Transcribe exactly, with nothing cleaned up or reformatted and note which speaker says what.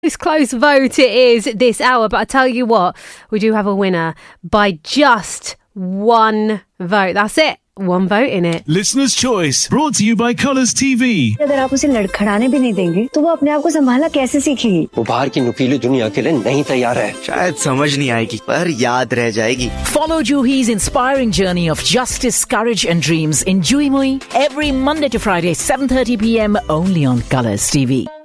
Speaker 1: This close vote it is this hour, but I tell you what, we do have a winner by just one vote. That's it. One vote in it.
Speaker 2: Listener's Choice, brought to you by Colours T V.
Speaker 3: अगर आप उसे लड़खड़ाने भी नहीं देंगे तो वो अपने आप को संभालना कैसे सीखेगी?
Speaker 4: वो बाहर की नुकीली दुनिया के लिए नहीं तैयार है।
Speaker 5: शायद समझ नहीं आएगी पर याद रह जाएगी।
Speaker 6: Follow Juhi's inspiring journey of justice, courage and dreams in Juhi Mui every Monday to Friday, seven thirty p m only on Colours T V.